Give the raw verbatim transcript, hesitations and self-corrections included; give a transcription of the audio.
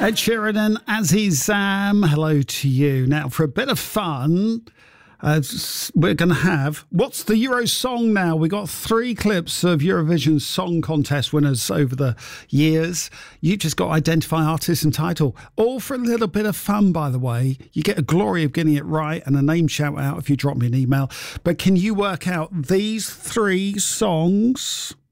Ed Sheeran and Azizam, hello to you. Now, for a bit of fun, uh, we're going to have What's the Euro Song now? We got three clips of Eurovision Song Contest winners over the years. You just got to identify artist and title. All for a little bit of fun, by the way. You get a glory of getting it right and a name shout out if you drop me an email. But can you work out these three songs?